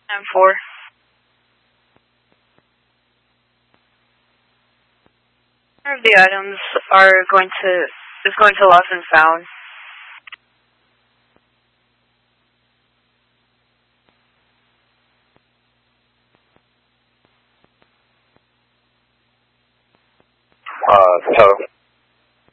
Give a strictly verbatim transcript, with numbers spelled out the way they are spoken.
M four. Of the items are going to is going to lost and found. Uh, total.